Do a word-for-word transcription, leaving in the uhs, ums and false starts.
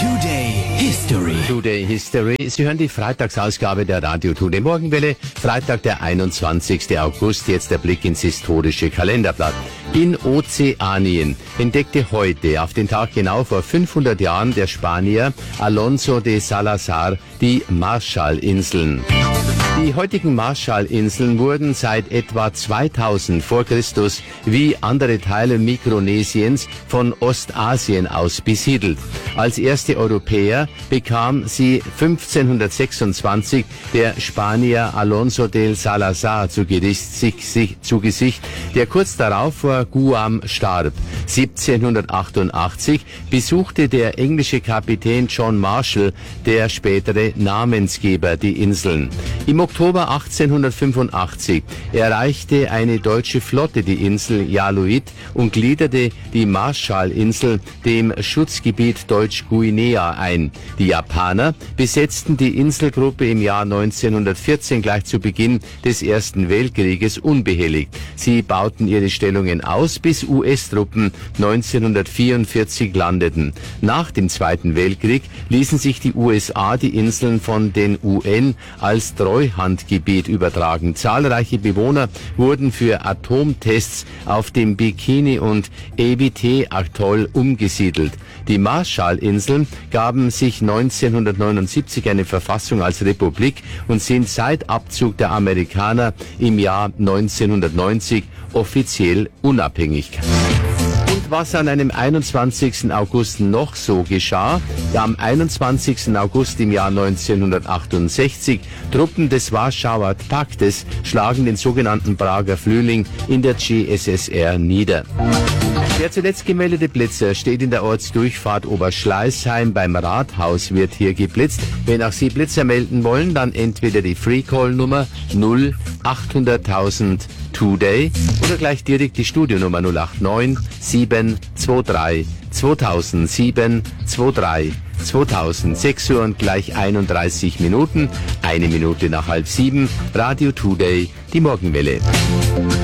Today History. Today History. Sie hören die Freitagsausgabe der Radio Today Morgenwelle. Freitag, der einundzwanzigsten August. Jetzt der Blick ins historische Kalenderblatt. In Ozeanien entdeckte heute, auf den Tag genau vor fünfhundert Jahren, der Spanier Alonso de Salazar die Marshallinseln. Die heutigen Marshallinseln wurden seit etwa zweitausend vor Christus wie andere Teile Mikronesiens von Ostasien aus besiedelt. Als erste Europäer bekam sie fünfzehnhundertsechsundzwanzig der Spanier Alonso de Salazar zu Gesicht, zu Gesicht, der kurz darauf vor Guam starb. siebzehnhundertachtundachtzig besuchte der englische Kapitän John Marshall, der spätere Namensgeber, die Inseln. Im Oktober achtzehnhundertfünfundachtzig erreichte eine deutsche Flotte die Insel Yaluit und gliederte die Marshallinsel dem Schutzgebiet Deutsch-Guinea ein. Die Japaner besetzten die Inselgruppe im Jahr neunzehnhundertvierzehn gleich zu Beginn des Ersten Weltkrieges unbehelligt. Sie bauten ihre Stellungen aus, bis U S-Truppen neunzehnhundertvierundvierzig landeten. Nach dem Zweiten Weltkrieg ließen sich die U S A die Inseln von den U N als Treuhandgebiet übertragen. Zahlreiche Bewohner wurden für Atomtests auf dem Bikini- und E B T-Atoll umgesiedelt. Die Marshallinseln gaben sich neunzehnhundertneunundsiebzig eine Verfassung als Republik und sind seit Abzug der Amerikaner im Jahr neunzehnhundertneunzig offiziell unabhängig. Und was an einem einundzwanzigsten August noch so geschah: Am einundzwanzigsten August im Jahr neunzehnhundertachtundsechzig Truppen des Warschauer Paktes schlagen den sogenannten Prager Frühling in der G S S R nieder. Der zuletzt gemeldete Blitzer steht in der Ortsdurchfahrt Oberschleißheim. Beim Rathaus wird hier geblitzt. Wenn auch Sie Blitzer melden wollen, dann entweder die Free-Call-Nummer null achthunderttausend Today oder gleich direkt die Studionummer null acht neun sieben zwei drei zweitausend sieben zwei drei zweitausend. sechs Uhr und gleich einunddreißig Minuten, eine Minute nach halb sieben, Radio Today, die Morgenwelle.